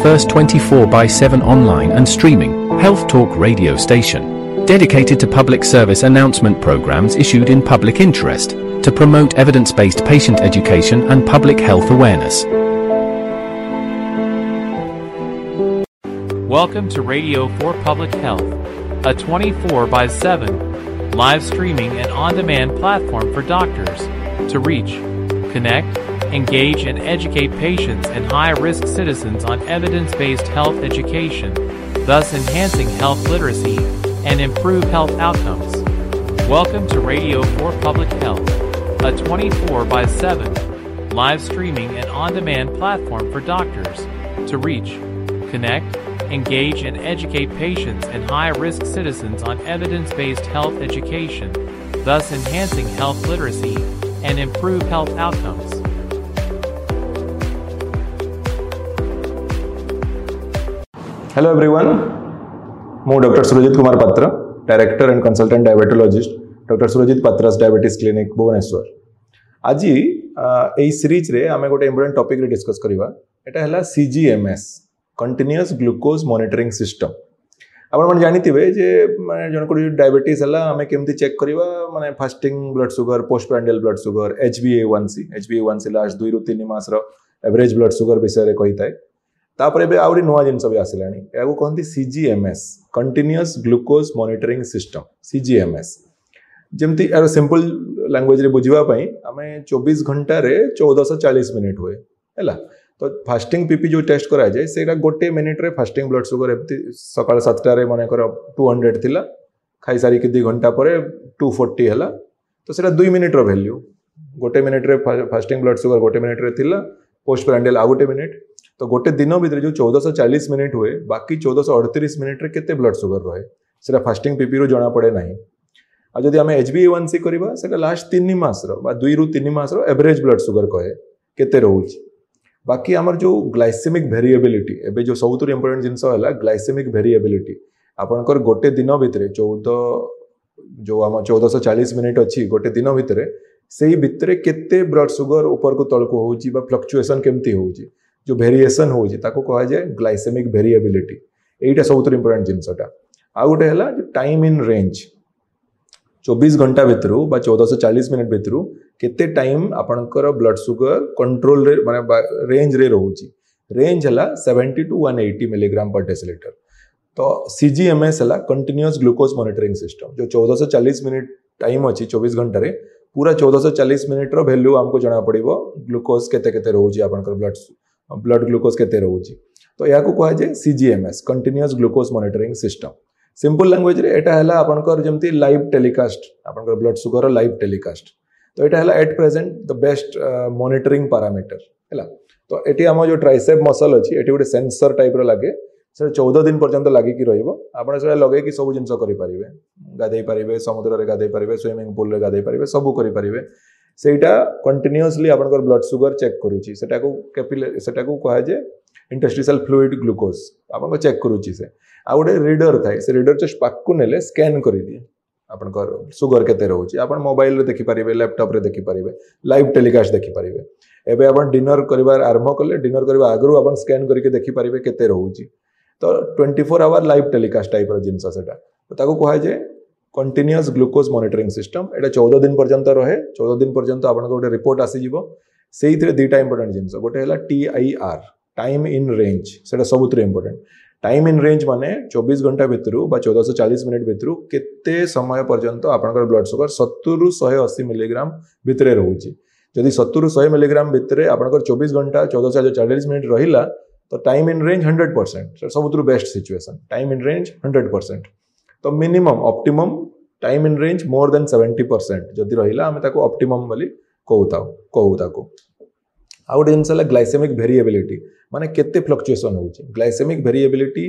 first 24/7 online and streaming Health Talk radio station, dedicated to public service announcement programs issued in public interest to promote evidence-based patient education and public health awareness. Welcome to Radio for Public Health, a 24/7 live streaming and on-demand platform for doctors to reach, connect, engage, and educate patients and high-risk citizens on evidence-based health education, thus enhancing health literacy and improve health outcomes. Welcome to Radio for Public Health, a 24/7 live streaming and on-demand platform for doctors to reach, connect, engage, and educate patients and high-risk citizens on evidence-based health education, thus enhancing health literacy and improve health outcomes. Hello everyone, I am Dr. Surajit Kumar Patra, Director and Consultant Diabetologist, Dr. Surajit Patra's Diabetes Clinic, Bhubaneswar. आज ये series रे आमे गोटे important topic रे discuss करिवा एटा हला CGMS continuous glucose monitoring system. आपण मन जानिथिबे जे माने जन को डायबिटीज हला आमे केमती चेक करिवा माने fasting blood sugar, postprandial blood sugar, HbA1c last 2 रु 3 मास रो एवरेज ब्लड शुगर विषय रे कहिताय। तापरे बे आउरी नुवा जिंस भी आसिलानी एगो कहंती CGMS continuous glucose monitoring system CGMS। जेमती यार सिंपल लैंग्वेज रे बुझिबा पई आमे 24 घंटा रे 1440 मिनिट हुए हैला। तो फास्टिंग पीपी जो टेस्ट करा जाए सेटा गोटे मिनिट रे फास्टिंग ब्लड शुगर एमती सकाळ 7टा रे माने कर 200 थिला, खाई सारी के 2 घंटा परे 240 हैला। तो सेटा 2 मिनिट रो वैल्यू, गोटे मिनिट रे फास्टिंग ब्लड शुगर गोटे मिनिट रे थिला, पोस्ट प्रांडियल आ गोटे मिनिट। तो गोटे दिन भीतर जो 1440 मिनिट हुए बाकी 1438 मिनिट रे केते ब्लड शुगर रहे सेटा फास्टिंग पीपी रो जणा पड़े नाही। आ जदि हमें HbA1c करबा सेटा लास्ट 3 मास रो बा 2 रु 3 मास रो एवरेज ब्लड शुगर कहे केते रहउची। बाकी आमर जो ग्लाइसेमिक वेरिएबिलिटी एबे जो सबुतु इंपोर्टेंट जिंस हला ग्लाइसेमिक वेरिएबिलिटी आपनकर गोटे दिन भितरे 1440 मिनिट अछि गोटे दिन भितरे सेही भितरे केते ब्लड शुगर ऊपर को तळ को होउची बा फ्लक्चुएशन केमती होउची जो वेरिएशन होउची ताको कहा जाय ग्लाइसेमिक वेरिएबिलिटी। एटा सबुतु इंपोर्टेंट जिंसटा। आ गोटे हला टाइम इन रेंज 24 घंटा भितरु बा 1440 मिनिट भितरु केते टाइम आपनकर ब्लड शुगर कंट्रोल रे माने रेंज रे रहउची। रेंज हला 70 टू 180 मिलीग्राम पर डेसिलीटर। तो CGMS हला कंटिन्यूअस ग्लूकोज मॉनिटरिंग सिस्टम जो 1440 मिनिट टाइम अछि 24 घंटा रे पूरा 1440 मिनिट रो वैल्यू हमको जणा पड़िबो ग्लूकोज केते केते रहउची आपनकर ब्लड ग्लूकोज केते रहउची। तो या को कहा जाय CGMS continuous glucose monitoring system. Simple language रे एटा हला आपनकर जेमती लाइव टेलीकास्ट आपनकर ब्लड शुगर लाइव टेलीकास्ट। तो एटा हला at present the best monitoring parameter हैला। तो एटी हम जो ट्राइसेप मसल अछि एटी गोटे सेंसर टाइप रो लागे से 14 दिन पर्यंत लागि कि रहइबो। आपण से लगे कि सब जिंस करि परिबे, गाधै परिबे, समुद्र रे गाधै परिबे, स्विमिंग पूल रे गाधै परिबे, सब करि परिबे। सेटा कंटीन्यूअसली आपनकर ब्लड शुगर चेक करूची। सेटा को कहा जे इंटरस्टिशियल फ्लूइड ग्लूकोज आपन चेक करूची से। आ गोटे रीडर थाए से रीडर जस्ट पाकु नेले स्कैन करि दिए आपनकर शुगर केते रहउची। आपन मोबाइल रे देखि परिबे, लैपटॉप रे देखि परिबे, लाइव टेलीकास्ट देखि परिबे। एबे आपन डिनर करिवार आरंभ कले डिनर करबा आगरु आपन स्कैन करिके देखि परिबे केते रहउची। तो 24 आवर लाइव टेलीकास्ट टाइप रो जिंस सेटा। तो ताको कहा जे कंटीन्यूअस ग्लूकोज मॉनिटरिंग सिस्टम। एटा 14 दिन पर्यंत रहे। 14 दिन पर्यंत आपन गोटे रिपोर्ट आसी जिवो। सेइथरे दुटा इंपोर्टेंट जिंस गोटे हला TIR टाइम इन रेंज सेटा सबुतरे इंपोर्टेंट। टाइम इन रेंज माने 24 घंटा भितरु बा 1440 मिनिट भितरु केते समय पर्यंत आपनकर ब्लड शुगर 70 रु 180 मिलीग्राम भितरे रहउची। जदि 70 रु 100 मिलीग्राम भितरे आपनकर 24 घंटा 1440 मिनिट रहिला तो time in range 100% सबुतु best situation. Time in range 100%। तो minimum optimum time in range more than 70% जदि रहिला हम ताको ऑप्टिमम बोली कहू ताको। आ गोटे जिनस ग्लाइसेमिक वेरिएबिलिटी माने केते फ्लक्चुएशन होउची। ग्लाइसेमिक वेरिएबिलिटी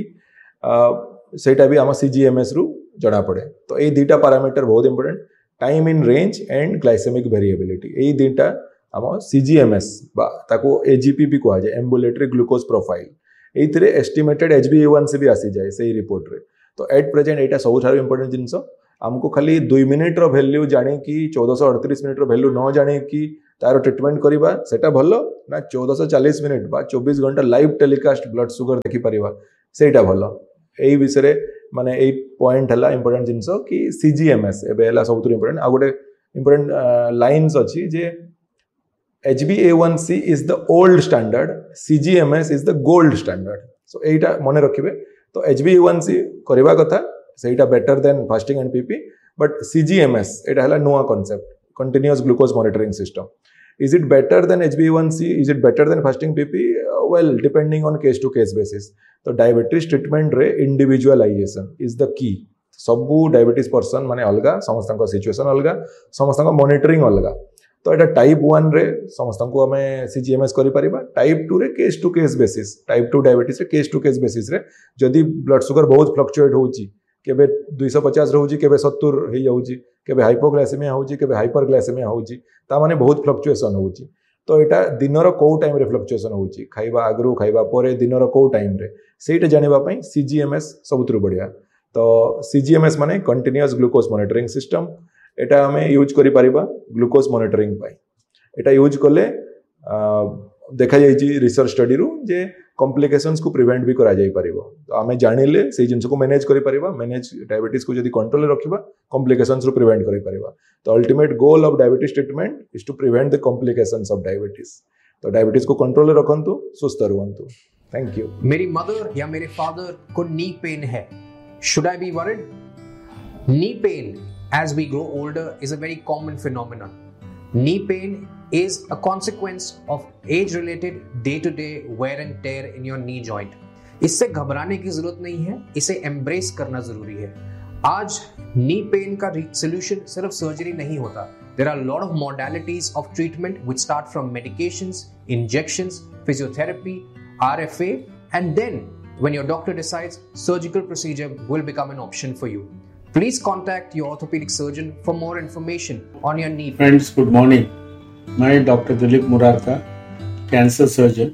सेटा भी आम CGMS रु जणा पड़े। तो ये दुटा पैरामीटर बहुत important time in range and glycaemic variability. ये दुटा आम CGMS बा ताको AGP भी कहा जाए ambulatory glucose profile. एइथिरे estimated HbA1c भी आसी जाए सही रिपोर्ट रे। तो एट प्रेजेंट एटा सबुठारु इंपोर्टेंट जिनस। आमको खाली 2 मिनिट रो वैल्यू जाने कि 1438 मिनिट रो वैल्यू न जाने कि तार ट्रिटमेंट करवा सेटा भलो ना 1440 मिनिट बा 24 घंटा लाइव टेलीकास्ट ब्लड सुगर देखि परिवा सेटा भलो एई विषय माने एई पॉइंट हला इंपोर्टेंट जिंस कि सीजीएमएस एबे हला सबुत इंपोर्टेंट आ गोटे इंपोर्टेंट लाइन्स अछि जे HbA1c is the old standard, CGMS is the gold standard. So एटा मने रखिबे तो HbA1c करबा कथा सेटा better than fasting and PP but CGMS एटा हला नुआ concept continuous glucose monitoring system. Is it better than HbA1c? Is it better than fasting PP? Well, depending on case to case basis. तो diabetes treatment रे individualisation is the key. सबू diabetes person माने अलगा समस्त situation अलगा समस्त monitoring अलगा. तो एटा टाइप 1 रे समस्त को हमें सीजीएमएस करि परिबा. टाइप 2 रे case to case basis type 2 diabetes रे केस टू केस बेसिस रे जदी ब्लड शुगर बहुत फ्लक्चुएट होउची केबे 250 रहउची केबे 70 हे जाउची केबे हाइपोग्लाइसेमिया होउची केबे हाइपरग्लाइसेमिया होउची ता माने बहुत फ्लक्चुएशन होउची. तो एटा दिनर को टाइम रे फ्लक्चुएशन होउची खाइबा आगरु खाइबा परे दिनर को टाइम रे सेटा जानिबा पई सीजीएमएस सबुतरु बढ़िया. तो सीजीएमएस माने कंटीन्यूअस ग्लूकोज मॉनिटरिंग सिस्टम. एटा हमें यूज करि परिबा ग्लूकोज मॉनिटरिंग पाई. एटा यूज कले देखा जाइछि रिसर्च स्टडी रु जे कॉम्प्लिकेशंस को प्रिवेंट भी करा जाई परिबो. तो हमें जानिले से जिंस को मैनेज करि परिबा. मैनेज डायबिटीज को जदी कंट्रोल रखिबा कॉम्प्लिकेशंस रु प्रिवेंट करि परिबा. तो ultimate goal of diabetes treatment is to prevent the complications of diabetes. तो डायबिटीज को कंट्रोल रखंतु सुस्त रहंतु. Thank you. मेरी मदर या मेरे फादर को नी पेन है. Should I be worried? Knee pain as we grow older is a very common phenomenon. Knee pain is a consequence of age-related day-to-day wear and tear in your knee joint. इससे घबराने की जरूरत नहीं है, इसे embrace करना जरूरी है. आज नी पेन का सोल्यूशन सिर्फ सर्जरी नहीं होता. There are a lot of modalities of treatment which start from medications, injections, physiotherapy, RFA, and then when your doctor decides, surgical procedure will become an option for you. Please contact your orthopedic surgeon for more information on your knee. Friends, good morning. I am Dr. Dilip Murarka, cancer surgeon.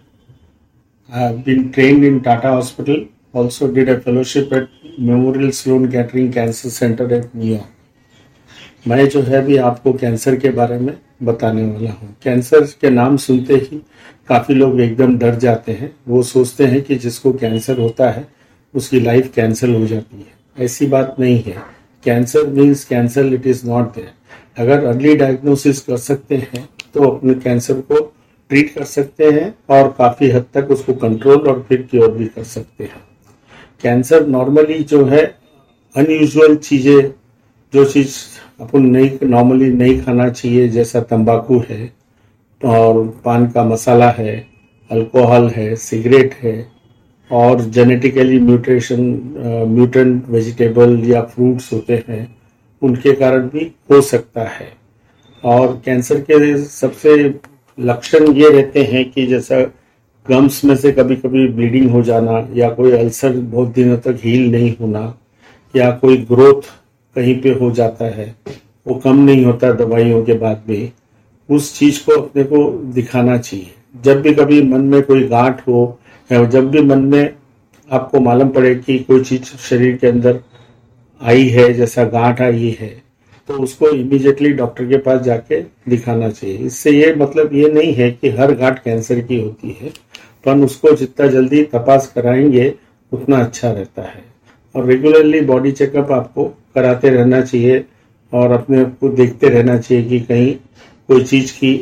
I have been trained in Tata Hospital. Also did a fellowship at Memorial Sloan Kettering Cancer Center at New York. मैं जो है भी आपको cancer के बारे में बताने वाला हूँ. कैंसर के नाम सुनते ही काफ़ी लोग एकदम डर जाते हैं. वो सोचते हैं कि जिसको कैंसर होता है उसकी लाइफ कैंसल हो जाती है. ऐसी बात नहीं है. Cancer means cancer, it is not there. अगर अर्ली डायग्नोसिस कर सकते हैं तो अपने कैंसर को ट्रीट कर सकते हैं और काफ़ी हद तक उसको कंट्रोल और फिर क्योर भी कर सकते हैं. कैंसर नॉर्मली जो है अनयूजुअल चीज़ें, जो चीज़ अपन नॉर्मली नहीं खाना चाहिए, जैसा तंबाकू है और पान का मसाला है, अल्कोहल है, सिगरेट है, और जेनेटिकली म्यूटेंट वेजिटेबल या फ्रूट्स होते हैं, उनके कारण भी हो सकता है. और कैंसर के सबसे लक्षण ये रहते हैं कि जैसा गम्स में से कभी कभी ब्लीडिंग हो जाना, या कोई अल्सर बहुत दिनों तक हील नहीं होना, या कोई ग्रोथ कहीं पे हो जाता है, वो कम नहीं होता दवाइयों के बाद भी. उस चीज़ को अपने को दिखाना चाहिए. जब भी कभी मन में कोई गांठ हो, जब भी मन में आपको मालूम पड़े कि कोई चीज शरीर के अंदर आई है, जैसा गांठ आई है, तो उसको इमीडिएटली डॉक्टर के पास जाके दिखाना चाहिए. इससे ये मतलब ये नहीं है कि हर गांठ कैंसर की होती है, पर उसको जितना जल्दी तपास कराएंगे उतना अच्छा रहता है. और रेगुलरली बॉडी चेकअप आपको कराते रहना चाहिए और अपने आप को देखते रहना चाहिए कि कहीं कोई चीज की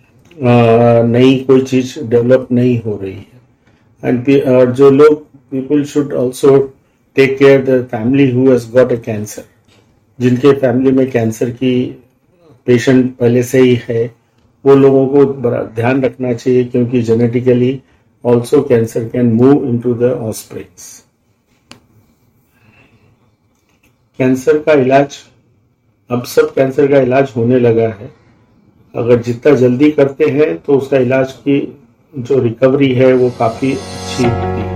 नई कोई चीज डेवलप नहीं हो रही है. And जो लोग people should also take care the family who has got a cancer. जिनके फैमिली में कैंसर की पेशेंट पहले से ही है, वो लोगों को बड़ा ध्यान रखना चाहिए, क्योंकि genetically also cancer can move into the offsprings. Cancer का इलाज, अब सब कैंसर का इलाज होने लगा है. अगर जितना जल्दी करते हैं तो उसका इलाज की जो रिकवरी है वो काफी अच्छी होती है.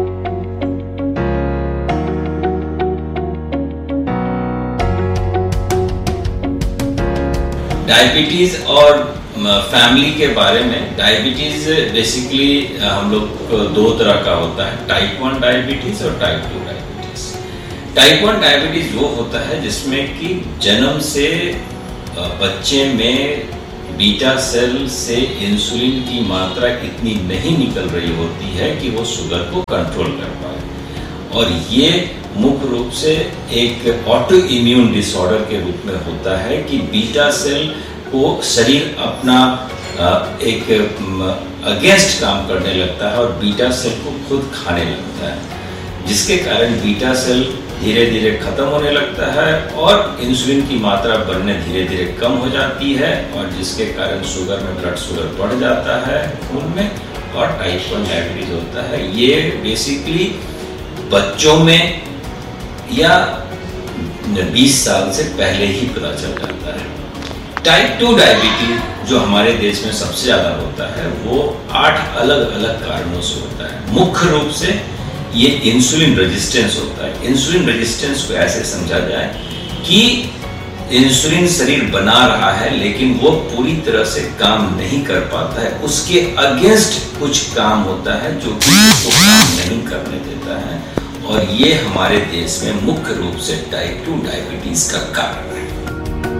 डायबिटीज और फैमिली के बारे में, डायबिटीज बेसिकली हम लोग को दो तरह का होता है, टाइप 1 डायबिटीज और टाइप 2 डायबिटीज. टाइप 1 डायबिटीज वो होता है जिसमें कि जन्म से बच्चे में बीटा सेल से इंसुलिन की मात्रा इतनी नहीं निकल रही होती है कि वो शुगर को कंट्रोल कर पाए। और ये मुख्य रूप से एक ऑटो इम्यून डिसऑर्डर के रूप में होता है कि बीटा सेल को शरीर अपना एक अगेंस्ट काम करने लगता है और बीटा सेल को खुद खाने लगता है, जिसके कारण बीटा सेल धीरे धीरे खत्म होने लगता है और इंसुलिन की मात्रा बनने धीरे धीरे कम हो जाती है, और जिसके कारण शुगर में ब्लड शुगर बढ़ जाता है खून में और टाइप 1 डायबिटीज होता है। ये बेसिकली बच्चों में या 20 साल से पहले ही पता चल जाता है। टाइप 2 डायबिटीज जो हमारे देश में सबसे ज़्यादा होता है वो 8 अलग अलग कारणों से होता है। मुख्य रूप से ये इंसुलिन रेजिस्टेंस होता है। इंसुलिन रेजिस्टेंस को ऐसे समझा जाए कि इंसुलिन शरीर बना रहा है लेकिन वो पूरी तरह से काम नहीं कर पाता है, उसके अगेंस्ट कुछ काम होता है जो कि उसको काम नहीं करने देता है, और ये हमारे देश में मुख्य रूप से टाइप 2 डायबिटीज का कारण है।